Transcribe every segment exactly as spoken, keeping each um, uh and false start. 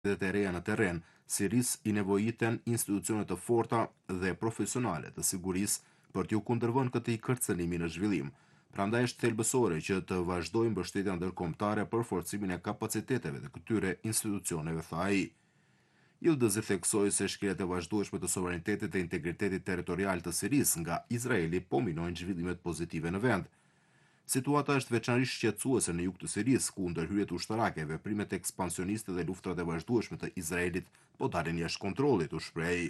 e reja në terren, Siris i nevojiten institucione të forta dhe profesionale të sigurisë për t'ju kundërvënë këtij kërcënimi në zhvillim. Prandaj është thelbësore që të vazhdojmë mbështetja ndërkombëtare për forcimin e kapaciteteve të këtyre institucioneve, tha ai. Yıldızı theksoi se shkrijet e vazhdueshme të sovranitetit dhe integritetit territorial të Sirisë nga Izraeli po minojnë zhvillimet pozitive në vend. Situata është veçanërisht shqetësuese në jug të Sirisë, ku ndërhyrjet ushtarake, veprimet ekspansioniste dhe luftrat e vazhdueshme të Izraelit po dalin jashtë kontrollit, u shpreh ai.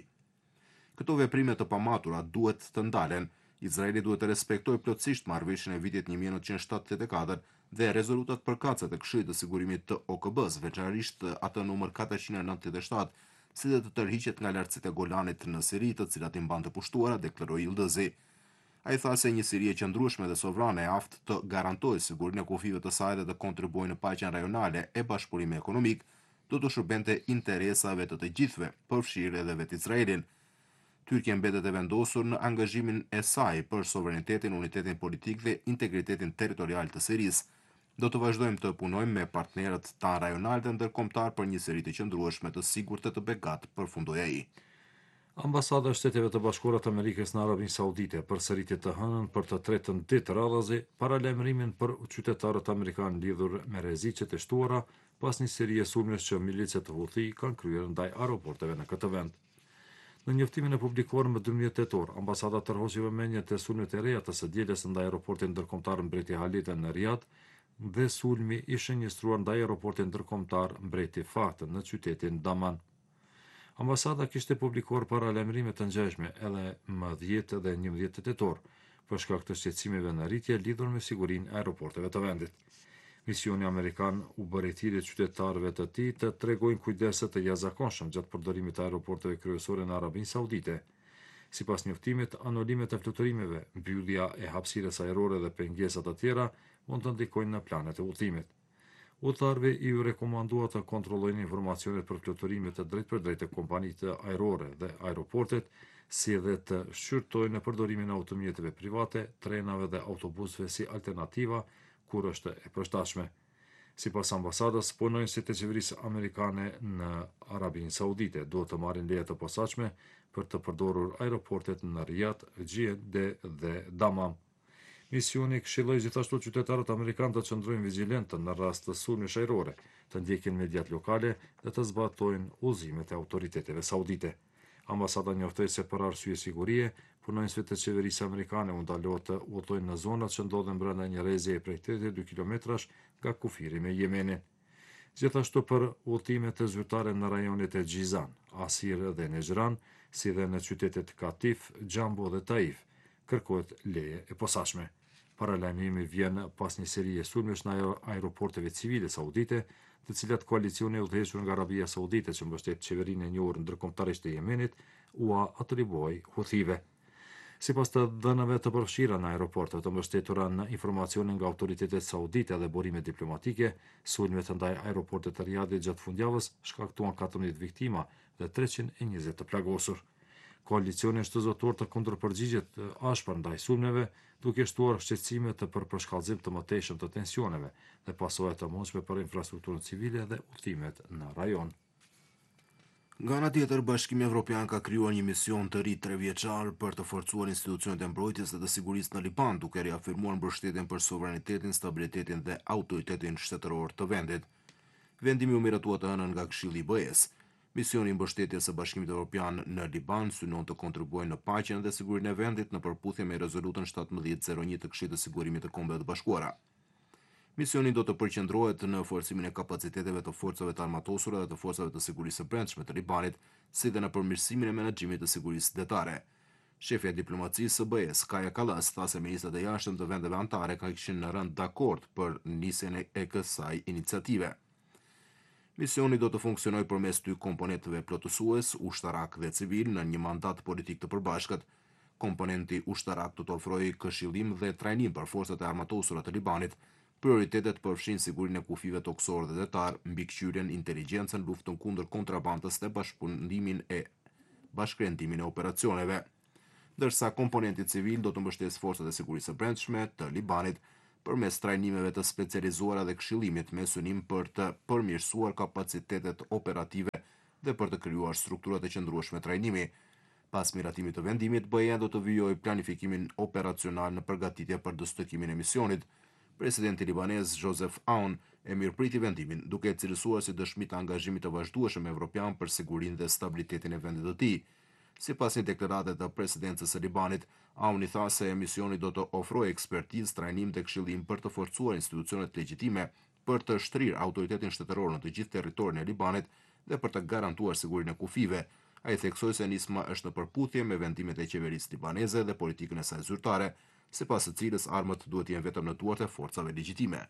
Këto veprime të pamatura duhet të ndalen. Izraeli duhet të respektojë plotësisht marrëveshjen e vitit një mijë e nëntëqind e shtatëdhjetë e katër dhe rezolutat përkatëse të Këshillit të Sigurimit të O K B-s, veçanërisht atë numër katërqind e nëntëdhjetë e shtatë, si dhe të tërhiqet nga lartësitë e Golanit në Siri, të cilat i mban të pushtuara, deklaroi Yıldızı. Ai tha se një Siri e qëndrueshme dhe sovrane e aftë të garantojë sigurinë e kufive të saj dhe të kontribuojë në paqen rajonale e bashkëpunimit ekonomik, do të shërbente interesave të të gjithëve, përfshirë edhe vetë Izraelin. Tyrkia mbetet e vendosur në angazhimin e saj për sovranitetin, unitetin politik dhe integritetin territorial të Sirisë. Do të vazhdojmë të punojmë me partnerët tanë rajonal dhe ndërkombëtar për një Siri të qëndrueshme, të sigurt dhe të begat, përfundoi ai. Ambasada e Shteteve të Bashkuara të Amerikës në Arabinë Saudite përsëriti të hënën për të tretën ditë radhazi paralajmërimin për qytetarët amerikanë lidhur me rreziqet e shtuara pas një serie sulmesh që milicet të Houthi kanë kryer ndaj aeroporteve në këtë vend. Në njoftimin e publikuar më dymbëdhjetë tetor, ambasada tërhoqi vëmendjet e sulmeve të reja të së dielës ndaj aeroportit ndërkombëtar Mbreti Halide në Riyadh dhe sulmi i shënjestruar ndaj aeroportit ndërkombëtar Mbreti Fahd në qytetin Daman. Ambasada kishte publikuar paralajmërime të ngjashme edhe më dhjetë dhe njëmbëdhjetë tetor për shkak të shqetësimeve në rritje lidhur me sigurinë e aeroporteve të vendit. Misioni amerikan u bëri thirrje qytetarëve të tij të tregojnë kujdese të jashtëzakonshëm gjatë përdorimit të aeroporteve kryesore në Arabinë Saudite. Sipas njoftimit, anulimet e fluturimeve, mbyllja e hapësirës ajrore dhe pengesat të tjera mund të ndikojnë në planet e udhëtimit. Udhëtarëve i u rekomandua të kontrollojnë informacionet për fluturimet të drejtpërdrejtë të kompanive ajrore dhe aeroportet, si edhe të shqyrtojnë në përdorimin e automjeteve private, trenave dhe autobusëve si alternativa kur është e përshtatshme. Sipas ambasadës, punonjësit e qeverisë amerikane në Arabinë Saudite duhet të marrin leje të posaçme për të përdorur aeroportet në Riyadh, Jidde dhe Dammam. Misioni këshilloi gjithashtu qytetarët amerikanë të qëndrojnë vigjilentë në rast të sulmesh ajrore, të ndjekin mediat lokale dhe të zbatojnë udhëzimet e autoriteteve saudite. Ambasada njoftoi se për arsye sigurie, punonjësve të qeverisë amerikane u ndalohet të udhëtojnë në zonat që ndodhen brenda një rrezie prej tridhjetë e dy kilometrash nga kufiri me Yemenin. Gjithashtu për udhëtime të zyrtare në rajonet e Gjizan, Asir dhe Nejran, si dhe në qytetet Katif, Xhambu dhe Taif, kërkohet leje e posaçme. Paralajmërimi vjen pas një serie sulmesh në aeroporteve civile saudite, të cilat koalicioni i udhëhequr nga Arabia Saudite që mbështet qeverinë e njohur ndërkombëtarisht të Yemenit ua atribuoi Huthive. Sipas të dhënave të përfshira në aeroporte të mbështetura në informacione nga autoritetet saudite dhe burime diplomatike, sulmet ndaj aeroportet të Riyadhit gjatë fundjavës shkaktuan katërmbëdhjetë viktima dhe treqind e njëzet të plagosur. Koalicioni është zotuar të kundërpërgjigjet ashpër ndaj sulmeve, duke shtuar shqetësime të për përshkallëzim të mëtejshëm të tensioneve dhe pasojat të mundshme për infrastrukturën civile dhe udhëtimet në rajon. Nga ana tjetër, Bashkimi Evropian ka krijuar një mision të ri trevjeçar për të forcuar institucionet e mbrojtjes dhe të sigurisë në Liban, duke riafirmuar mbështetjen për sovranitetin, stabilitetin dhe autoritetin shtetëror të vendit. Vendimi u miratua të hënën nga Këshilli i B E-s. Misioni i mbështetjes së Bashkimit Evropian në Liban synon të kontribuojë në paqen dhe sigurinë e vendit në përputhje me rezolutën shtatëmbëdhjetë zero një të Këshillit të Sigurimit të Kombeve të Bashkuara. Misioni do të përqendrohet në forcimin e kapaciteteve të forcave të armatosura dhe të forcave të sigurisë së brendshme të Libanit, si dhe në përmirësimin e menaxhimit të sigurisë detare. Shefi i diplomacisë së B E-s, Kaja Kallas, tha se ministrat e jashtëm të vendeve anëtare kanë qenë rënë dakord për nisjen e kësaj iniciative. Misioni do të funksionojë përmes dy komponentëve plotësues, ushtarak dhe civil, në një mandat politik të përbashkët. Komponenti ushtarak do të ofrojë këshillim dhe trajnim për forcat e armatosura të Libanit. Prioritetet përfshin sigurinë e kufive tokësor dhe detar, mbikëqyrjen, inteligjencën, luftën kundër kontrabandës dhe bashkëpunimin e bashkërendimin e operacioneve. Ndërsa komponenti civil do të mbështesë forcat e sigurisë së brendshme të Libanit, përmes trajnimeve të specializuara dhe këshillimit me synim për të përmirësuar kapacitetet operative dhe për të krijuar struktura të qëndrueshme trajnimi. Pas miratimit të vendimit, B E A do të vijojë planifikimin operacional në përgatitje për dëstëkimin e misionit. Presidenti libanez Joseph Aoun e mirëpriti vendimin, duke e cilësuar si dëshmi të angazhimit të vazhdueshëm evropian për sigurinë dhe stabilitetin e vendit të tij. Sipas një deklarate të presidencës së Libanit, Aoun i tha se misioni do të ofrojë ekspertizë, trajnim dhe këshillim për të forcuar institucionet legjitime, për të shtrirë autoritetin shtetëror në të gjithë territorin e Libanit dhe për të garantuar sigurinë e kufive. Ai theksoi se nisma është në përputhje me vendimet e qeverisë libaneze dhe politikën e saj zyrtare, sipas së cilës armët duhet të jenë vetëm në duart e forcave legjitime.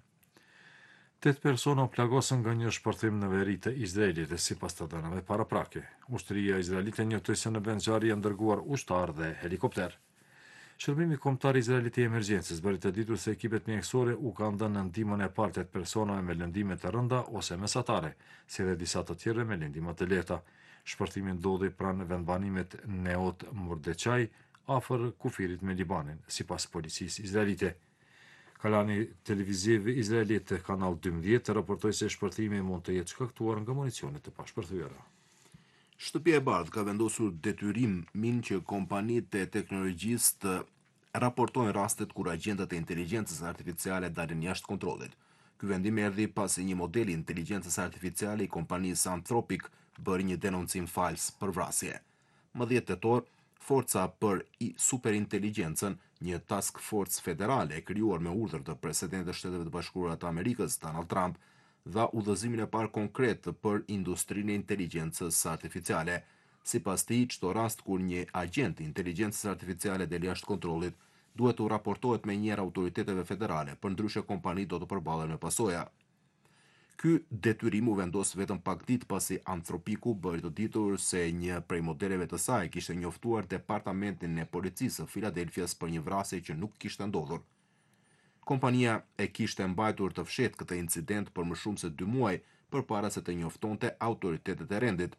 Tet persona u plagosën nga një shpërthim në veri të Izraelit, sipas të dhënave paraprake. Ushtria izraelite njotoi se në vend zjarri janë dërguar ushtar dhe helikopter. Shërbimi kombëtar izraelit i emergjencës bëri të ditur se ekipet mjekësore u kanë dhënë në ndihmën e partet personave me lëndime të rënda ose mesatare, si dhe disa të tjerë me lëndime të lehta. Shpërthimi ndodhi pranë vendbanimet Neot Mordeqaj, afër kufirit me Libanin, sipas policisë izraelite. Kanali televiziv izraelit Kanal dymbëdhjetë raportoi se shpërthimi mund të jetë shkaktuar nga municionet të pashpërthyera. Shtëpia e Bardhë ka vendosur detyrimin që kompanitë e teknologjisë të raportojnë rastet kur agjentët e inteligjencës artificiale dalin jashtë kontrollit. Ky vendim erdhi pasi një model i inteligjencës artificiale i kompanisë Anthropic bëri një denoncim fals për vrasje. Më dhjetë tetor, Forca për Superinteligencën, një task force federale e krijuar me urdhër të presidentit të Shteteve të Bashkuara të Amerikës, Donald Trump, dha udhëzimin e parë konkret për industrinë e inteligjencës artificiale. Sipas tij, çdo rast kur një agent i inteligjencës artificiale del jashtë kontrollit, duhet të raportohet me njëherë autoriteteve federale, përndryshe kompanitë do të përballen me pasoja. Ky detyrim u vendos vetëm pak ditë pasi Anthropiku bëri të ditur se një prej modeleve të saj kishte njoftuar departamentin e policisë së Filadelfias për një vrasje që nuk kishte ndodhur. Kompania e kishte mbajtur të fshehtë këtë incident për më shumë se dy muaj përpara se të njoftonte autoritetet e rendit.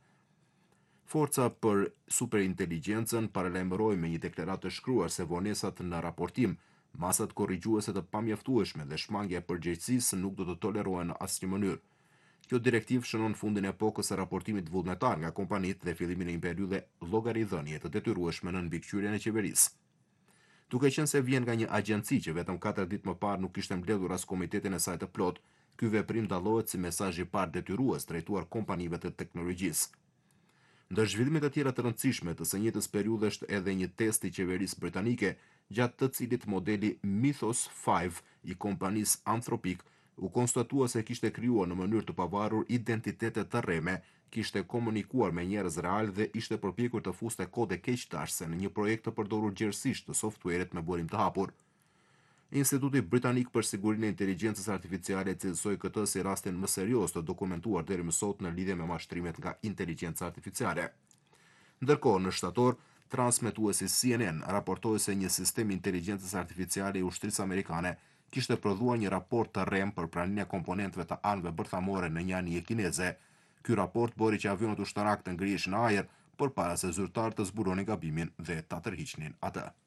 Forca për Superinteligencën paralajmëroi me një deklaratë të shkruar se vonesat në raportim, masat korrigjuese të pamjaftueshme dhe shmangja e përgjegjësisë nuk do të tolerohen në asnjë mënyrë. Kjo direktivë shënon fundin e epokës së raportimit vullnetar nga kompanitë dhe fillimin e një periudhe llogaridhënie të detyrueshme në mbikëqyrjen e qeverisë. Duke qenë se vjen nga një agjenci që vetëm katër ditë më parë nuk kishte mbledhur as komitetin e saj të plot, ky veprim dallohet si mesazh i parë detyrues drejtuar kompanive të teknologjisë. Ndër zhvillimet e tjera të rëndësishme të së njëjtës periudhe është edhe një test i qeverisë britanike, gjatë të cilit modeli Mythos pesë i kompanisë Anthropic u konstatua se kishte krijuar në mënyrë të pavarur identitete të rreme, kishte komunikuar me njerëz real dhe ishte përpjekur të fuste kode keqtashse në një projekt të përdorur gjerësisht të software-it me burim të hapur. Instituti Britanik për Sigurinë e Inteligjencës Artificiale cilësoi këtë si rastin më serioz të dokumentuar deri më sot në lidhje me mashtrimet nga inteligjenca artificiale. Ndërkohë, në shtator, transmetuesi C N N raportoi se një sistem inteligjencës artificiale i ushtrisë amerikane kishte prodhuar një raport të rrem për praninë e komponentëve të anëve bërthamore në një anije kineze. Ky raport bëri që avionët ushtarak të ngriheshin në ajër përpara se zyrtarët të zbulonin gabimin dhe ta tërhiqnin atë.